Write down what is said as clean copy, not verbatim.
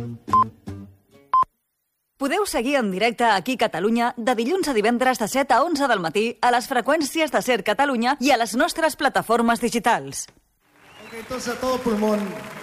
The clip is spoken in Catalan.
Podeu seguir en directe aquí a Catalunya de dilluns a divendres de 7 a 11 del matí a les freqüències de Ser Catalunya i a les nostres plataformes digitals. Ok, entonces a todo pulmón.